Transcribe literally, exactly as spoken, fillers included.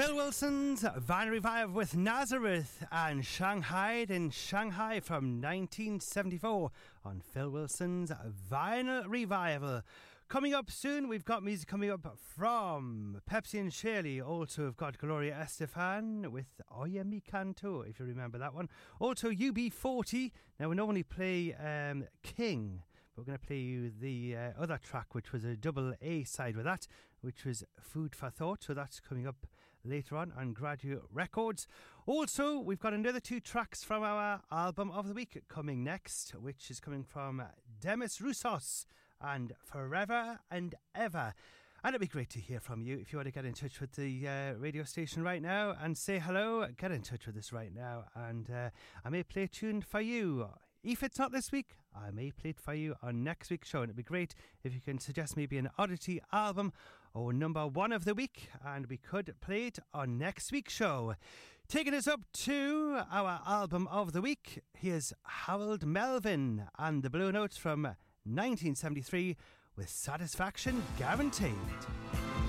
Phil Wilson's Vinyl Revive with Nazareth and Shanghai in Shanghai from nineteen seventy-four on Phil Wilson's Vinyl Revival. Coming up soon, we've got music coming up from Pepsi and Shirley. Also, we've got Gloria Estefan with Oye Mi Canto, if you remember that one. Also, U B forty. Now, we normally play um, King, but we're going to play you the uh, other track, which was a double A side with that, which was Food for Thought. So that's coming up later on on Graduate Records. Also, we've got another two tracks from our album of the week coming next, which is coming from Demis Roussos and Forever and Ever. And it'd be great to hear from you. If you want to get in touch with the uh, radio station right now and say hello, get in touch with us right now, and uh, I may play a tune for you. If it's not this week, I may play it for you on next week's show. And it'd be great if you can suggest maybe an Oddity album or number one of the week, and we could play it on next week's show. Taking us up to our album of the week, here's Harold Melvin and the Blue Notes from nineteen seventy-three with Satisfaction Guaranteed.